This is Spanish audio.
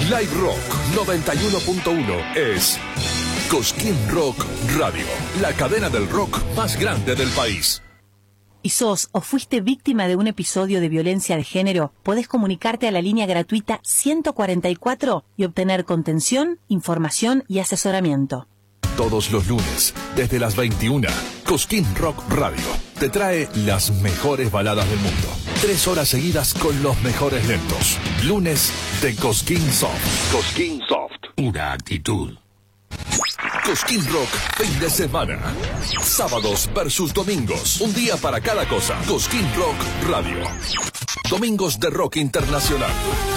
Live Rock 91.1 es Cosquín Rock Radio, la cadena del rock más grande del país. ¿Y sos o fuiste víctima de un episodio de violencia de género? Podés comunicarte a la línea gratuita 144 y obtener contención, información y asesoramiento. Todos los lunes, desde las 21, Cosquín Rock Radio te trae las mejores baladas del mundo. 3 horas seguidas con los mejores lentos. Lunes de Cosquín Soft. Cosquín Soft. Una actitud. Cosquín Rock, fin de semana. Sábados versus domingos. Un día para cada cosa. Cosquín Rock Radio. Domingos de rock internacional.